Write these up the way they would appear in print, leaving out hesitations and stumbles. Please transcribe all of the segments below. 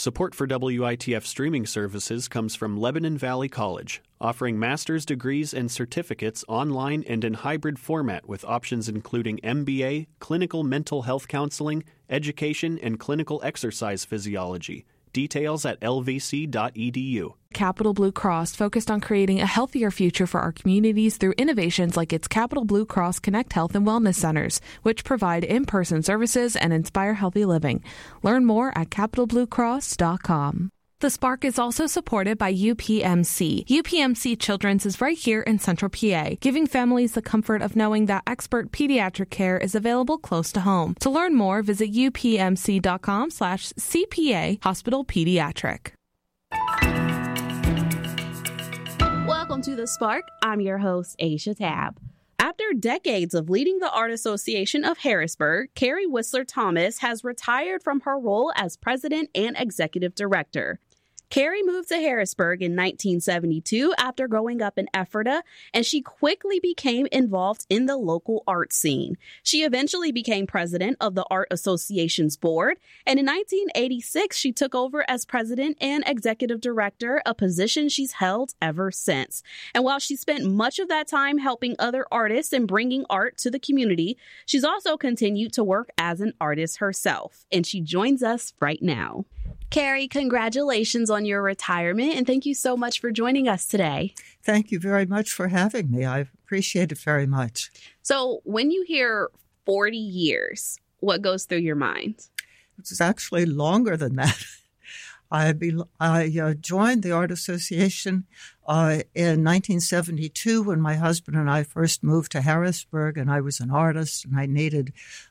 Support for WITF streaming services comes from Lebanon Valley College, offering master's degrees and certificates online and in hybrid format with options including MBA, clinical mental health counseling, education, and clinical exercise physiology. Details at lvc.edu. Capital Blue Cross focused on creating a healthier future for our communities through innovations like its Capital Blue Cross Connect Health and Wellness Centers, which provide in-person services and inspire healthy living. Learn more at capitalbluecross.com. The Spark is also supported by UPMC. UPMC Children's is right here in Central PA, giving families the comfort of knowing that expert pediatric care is available close to home. To learn more, visit upmc.com/CPA Hospital Pediatric. Welcome to The Spark. I'm your host, Aisha Tab. After decades of leading the Art Association of Harrisburg, Carrie Whistler Thomas has retired from her role as president and executive director. Carrie moved to Harrisburg in 1972 after growing up in Ephrata, and she quickly became involved in the local art scene. She eventually became president of the Art Association's board, and in 1986, she took over as president and executive director, a position she's held ever since. And while she spent much of that time helping other artists and bringing art to the community, she's also continued to work as an artist herself, and she joins us right now. Carrie, congratulations on your retirement, and thank you so much for joining us today. Thank you very much for having me. I appreciate it very much. So when you hear 40 years, what goes through your mind? It's actually longer than that. I joined the Art Association in 1972 when my husband and I first moved to Harrisburg, and I was an artist, and I needed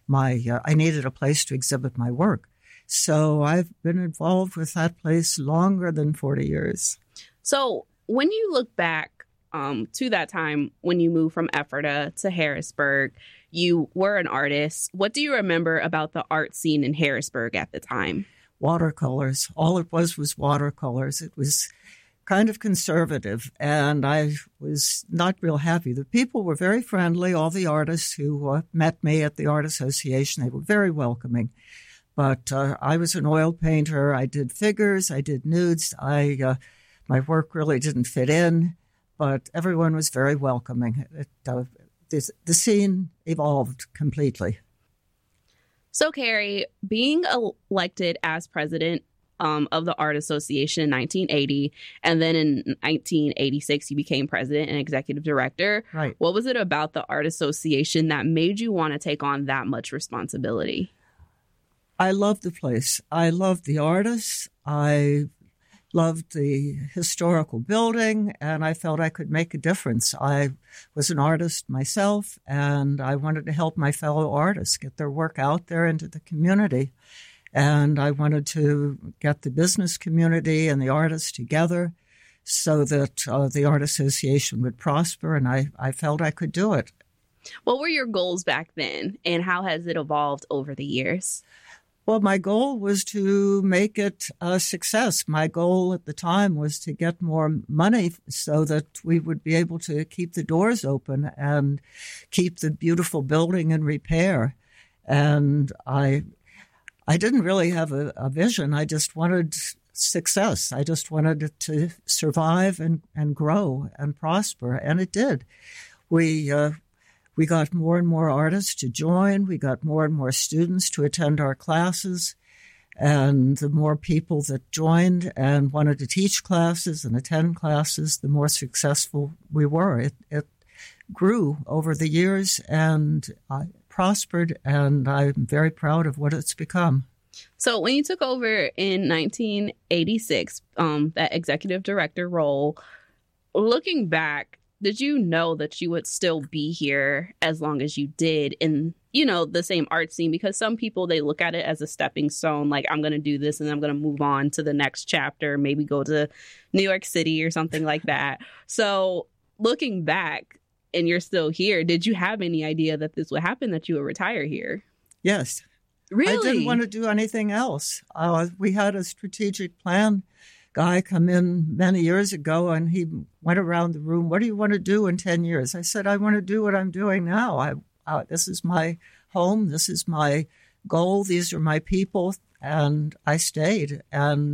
a place to exhibit my work. So I've been involved with that place longer than 40 years. So when you look back to that time when you moved from Ephrata to Harrisburg, you were an artist. What do you remember about the art scene in Harrisburg at the time? Watercolors. All it was watercolors. It was kind of conservative, and I was not real happy. The people were very friendly, all the artists who met me at the Art Association. They were very welcoming. But I was an oil painter. I did figures. I did nudes. My work really didn't fit in, but everyone was very welcoming. The scene evolved completely. So, Carrie, being elected as president of the Art Association in 1980, and then in 1986, you became president and executive director. Right. What was it about the Art Association that made you want to take on that much responsibility? I loved the place. I loved the artists. I loved the historical building, and I felt I could make a difference. I was an artist myself, and I wanted to help my fellow artists get their work out there into the community. And I wanted to get the business community and the artists together so that the Art Association would prosper, and I felt I could do it. What were your goals back then, and how has it evolved over the years? Well, my goal was to make it a success. My goal at the time was to get more money so that we would be able to keep the doors open and keep the beautiful building in repair. And I didn't really have a vision. I just wanted success. I just wanted it to survive and grow and prosper, and it did. We got more and more artists to join. We got more and more students to attend our classes. And the more people that joined and wanted to teach classes and attend classes, the more successful we were. It grew over the years and prospered, and I'm very proud of what it's become. So when you took over in 1986, that executive director role, looking back, did you know that you would still be here as long as you did in, the same art scene? Because some people, they look at it as a stepping stone, like I'm going to do this and I'm going to move on to the next chapter, maybe go to New York City or something like that. So looking back and you're still here, did you have any idea that this would happen, that you would retire here? Yes. Really? I didn't want to do anything else. We had a strategic plan guy come in many years ago, and he went around the room. What do you want to do in 10 years? I said, I want to do what I'm doing now. This is my home. This is my goal. These are my people. And I stayed. And